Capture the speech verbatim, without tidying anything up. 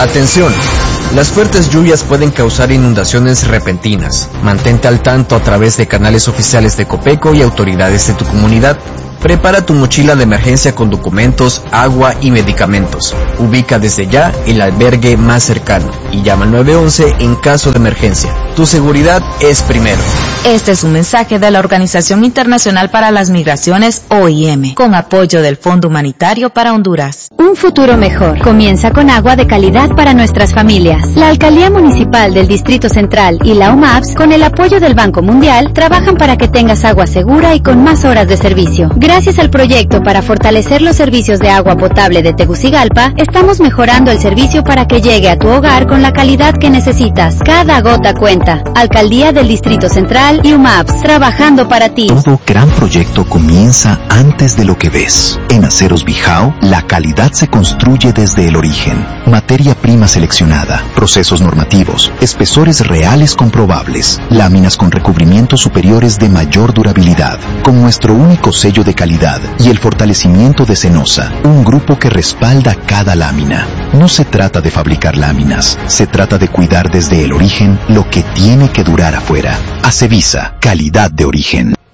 Atención, las fuertes lluvias pueden causar inundaciones repentinas. Mantente al tanto a través de canales oficiales de Copeco y autoridades de tu comunidad. Prepara tu mochila de emergencia con documentos, agua y medicamentos. Ubica desde ya el albergue más cercano y llama al nueve once en caso de emergencia. Tu seguridad es primero. Este es un mensaje de la Organización Internacional para las Migraciones, O I M, con apoyo del Fondo Humanitario para Honduras. Un futuro mejor comienza con agua de calidad para nuestras familias. La Alcaldía Municipal del Distrito Central y la U M A P S, con el apoyo del Banco Mundial, trabajan para que tengas agua segura y con más horas de servicio. Gracias al proyecto para fortalecer los servicios de agua potable de Tegucigalpa, estamos mejorando el servicio para que llegue a tu hogar con la calidad que necesitas. Cada gota cuenta. Alcaldía del Distrito Central y U M A P S, trabajando para ti. Todo gran proyecto comienza antes de lo que ves. En Aceros Bijao, la calidad se construye desde el origen. Materia prima seleccionada, procesos normativos, espesores reales comprobables, láminas con recubrimientos superiores de mayor durabilidad, con nuestro único sello de calidad y el fortalecimiento de Cenosa, un grupo que respalda cada lámina. No se trata de fabricar láminas, se trata de cuidar desde el origen lo que tiene que durar afuera. Acevisa, calidad de origen.